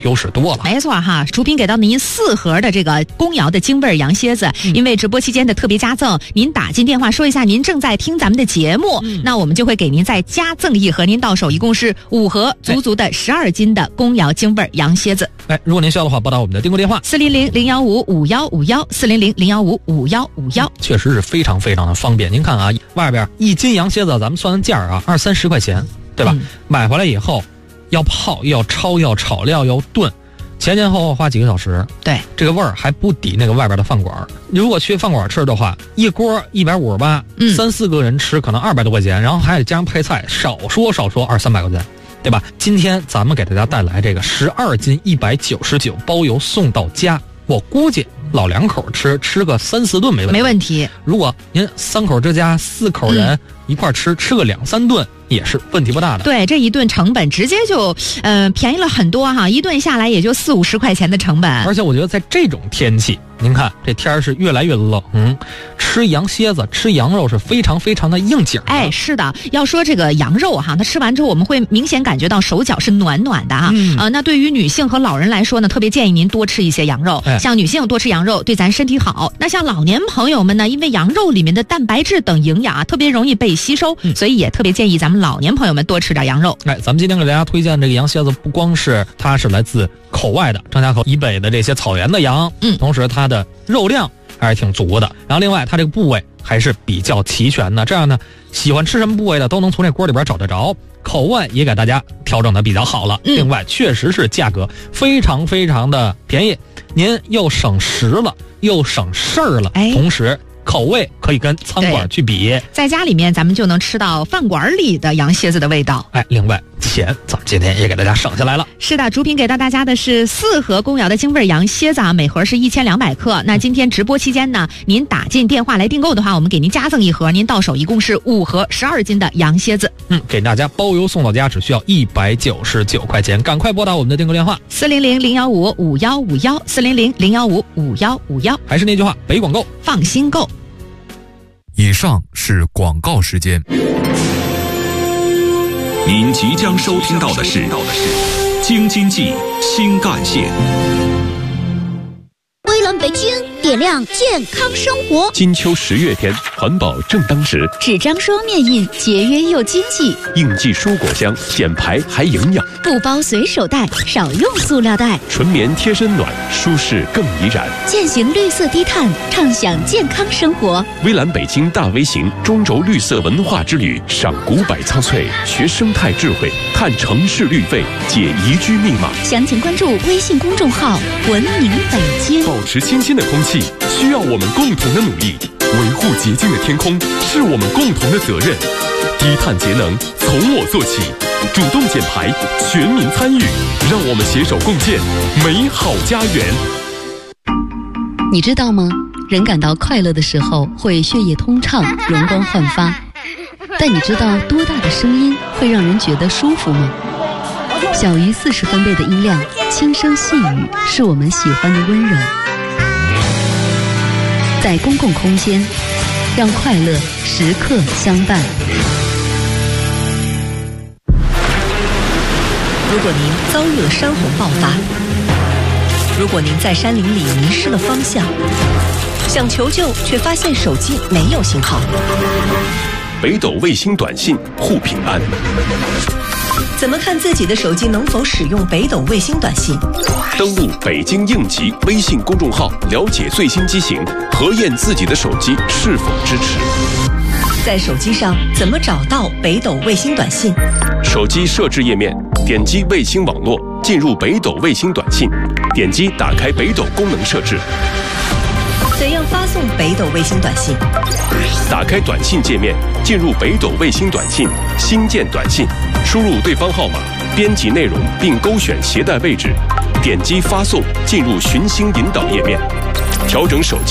优势多了。 没错哈，主品给到您4盒的这个公窑的京味羊蝎子，因为直播期间的特别加赠，您打进电话说一下您正在听咱们的节目，那我们就会给您再加赠1盒，您到手一共是5盒，足足的12斤的公窑京味羊蝎子。 如果您需要的话，拨打我们的订购电话 400-015-5151，400-015-5151， 确实是非常非常的方便。您看啊，外边1斤羊蝎子，咱们算价啊，20-30块钱，对吧？买回来以后要泡，要焯，要炒料，要炖，前后花几个小时。 对，这个味儿还不抵那个外边的饭馆。如果去饭馆吃的话，一锅158，3-4个人吃可能200多块钱，然后还得加上配菜，少说200-300块钱。对吧？今天咱们给大家带来这个12斤199，包邮送到家。我估计老2口吃个3-4顿没问题。如果您3口之家4口人一块吃个2-3顿也是问题不大的。 对，这一顿成本直接就便宜了很多哈，一顿下来也就40-50块钱的成本。 而且我觉得在这种天气，您看这天是越来越冷，吃羊蝎子吃羊肉是非常非常的应景的。 是的，要说这个羊肉哈，它吃完之后我们会明显感觉到手脚是暖暖的啊。那对于女性和老人来说呢，特别建议您多吃一些羊肉。像女性多吃羊肉对咱身体好，那像老年朋友们呢，因为羊肉里面的蛋白质等营养啊特别容易被吸收，所以也特别建议咱们老年朋友们多吃点羊肉。 咱们今天给大家推荐这个羊蝎子，不光是它是来自口外的张家口以北的这些草原的羊，同时它的肉量还是挺足的，然后另外它这个部位还是比较齐全的，这样呢喜欢吃什么部位的都能从这锅里边找得着，口味也给大家调整的比较好了。另外确实是价格非常非常的便宜，您又省时了又省事儿了，同时口味可以跟餐馆去比， 在家里面咱们就能吃到饭馆里的羊蝎子的味道。 另外钱咱们今天也给大家省下来了。 是的，主品给到大家的是4盒公窑的京味羊蝎子啊，每盒是1200克。那今天直播期间呢，您打进电话来订购的话，我们给您加赠1盒，您到手一共是5盒12斤的羊蝎子。 给大家包邮送到家，只需要199块钱，赶快拨打我们的订购电话 400-015-5151，400-015-5151。 还是那句话，北广购放心购。 以上是广告时间。 您即将收听到的是京津冀新干线。 微蓝北京，点亮健康生活。 金秋10月天，环保正当时。 纸张双面印，节约又经济。 应季蔬果香，减排还营养。 布包随手带，少用塑料袋。 纯棉贴身暖，舒适更怡然。 践行绿色低碳，畅享健康生活。 微蓝北京大微型中轴绿色文化之旅，赏古百苍翠，学生态智慧，探城市绿肺，解宜居密码。 详情关注微信公众号“文明北京”。 保持清新的空气，需要我们共同的努力。维护洁净的天空，是我们共同的责任。低碳节能，从我做起。主动减排，全民参与，让我们携手共建美好家园。 你知道吗？人感到快乐的时候会血液通畅，容光焕发。但你知道多大的声音会让人觉得舒服吗？小于40分贝的音量，轻声细语，是我们喜欢的温柔。在公共空间，让快乐时刻相伴。 如果您遭遇了山洪爆发，如果您在山林里迷失了方向，想求救却发现手机没有信号， 北斗卫星短信护平安。 怎么看自己的手机能否使用北斗卫星短信？ 登录北京应急微信公众号，了解最新机型，核验自己的手机是否支持。 在手机上怎么找到北斗卫星短信？ 手机设置页面，点击卫星网络，进入北斗卫星短信，点击打开北斗功能设置。 怎样发送北斗卫星短信？ 打开短信界面，进入北斗卫星短信，新建短信，输入对方号码，编辑内容并勾选携带位置，点击发送，进入寻星引导页面，调整手机